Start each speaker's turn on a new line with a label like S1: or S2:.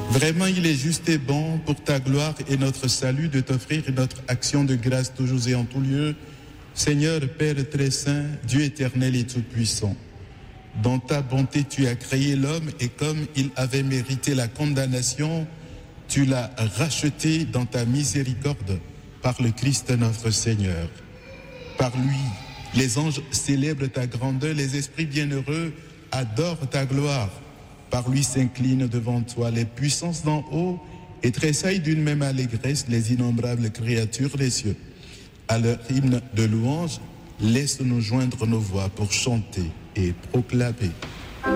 S1: Vraiment, il est juste et bon pour ta gloire et notre salut de t'offrir notre action de grâce toujours et en tout lieu. Seigneur, Père très saint, Dieu éternel et tout-puissant, dans ta bonté, tu as créé l'homme et comme il avait mérité la condamnation, tu l'as racheté dans ta miséricorde par le Christ notre Seigneur. Par lui, les anges célèbrent ta grandeur, les esprits bienheureux adorent ta gloire. Par lui s'inclinent devant toi les puissances d'en haut et tressaillent d'une même allégresse les innombrables créatures des cieux. À leur hymne de louange, laisse-nous joindre nos voix pour chanter et proclamer.